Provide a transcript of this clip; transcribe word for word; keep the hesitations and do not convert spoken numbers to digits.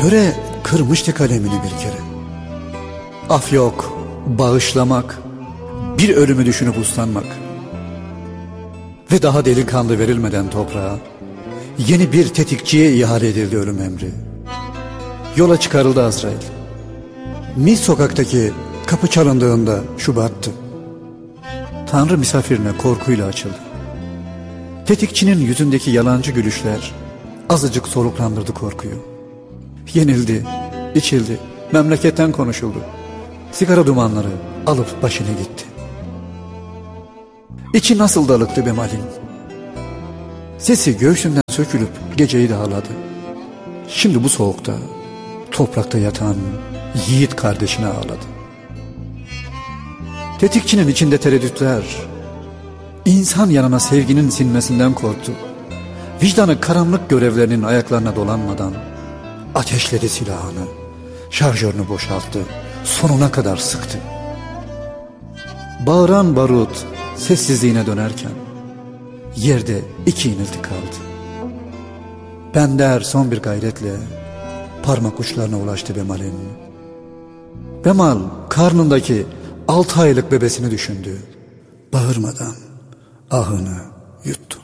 Töre kırmıştı kalemini bir kere. Af yok, bağışlamak, bir ölümü düşünüp uslanmak. Ve daha delikanlı verilmeden toprağa, yeni bir tetikçiye ihale edildi ölüm emri. Yola çıkarıldı Azrail. Mil sokaktaki kapı çalındığında Şubat'tı. Tanrı misafirine korkuyla açıldı. Tetikçinin yüzündeki yalancı gülüşler azıcık soluklandırdı korkuyu. Yenildi, içildi, memleketten konuşuldu. Sigara dumanları alıp başına gitti. İçi nasıl dalıktı Bemal'in. Sesi göğsünden sökülüp geceyi dağladı. Şimdi bu soğukta, toprakta yatan yiğit kardeşine ağladı. Tetikçinin içinde tereddütler, insan yanına sevginin sinmesinden korktu. Vicdanı karanlık görevlerinin ayaklarına dolanmadan ateşledi silahını, şarjörünü boşalttı, sonuna kadar sıktı. Bağıran barut sessizliğine dönerken yerde iki inilti kaldı. Bender son bir gayretle parmak uçlarına ulaştı Bemal'in. Bemal karnındaki altı aylık bebesini düşündü. Bağırmadan ahını yuttu.